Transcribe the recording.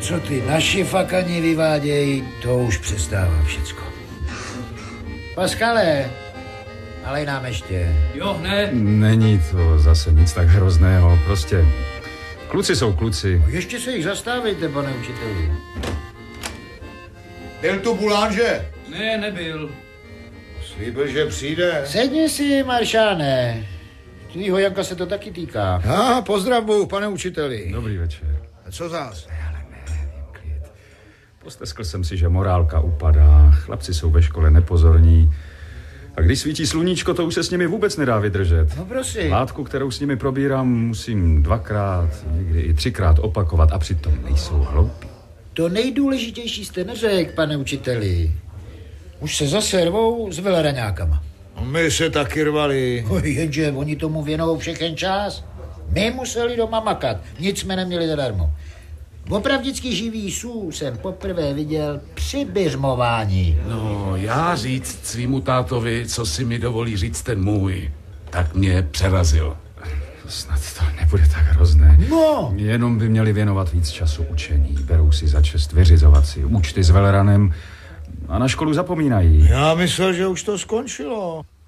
Co ty naši fakani vyvádějí, to už přestává všecko. Paskale, nalej nám ještě. Jo, ne. Není to zase nic tak hrozného, prostě kluci jsou kluci. No ještě se jich zastávejte, pane učiteli. Byl tu Boulanger? Ne, nebyl. Slíbil, že přijde. Sedni si, maršáne. Tvýho Janka se to taky týká. Pozdravuju, pane učiteli. Dobrý večer. A co zás? Posteskl jsem si, že morálka upadá, chlapci jsou ve škole nepozorní. A když svítí sluníčko, to už se s nimi vůbec nedá vydržet. No prosím. Látku, kterou s nimi probírám, musím 2krát, někdy i 3krát opakovat a přitom nejsou hloupí. To nejdůležitější jste neřekl, pane učiteli. Už se zase rvou s veleraňákama. My se taky rvali. Jenže oni tomu věnou všechen čas. My museli doma makat, nic jsme neměli zadarmo. Opravdicky živý sů jsem poprvé viděl při biřmování. No, já říct svýmu tátovi, co si mi dovolí říct ten můj, tak mě přerazil. Snad to nebude tak hrozné. No. Jenom by měli věnovat víc času učení. Berou si za čest vyřizovat si účty s veleranem a na školu zapomínají. Já myslel, že už to skončilo.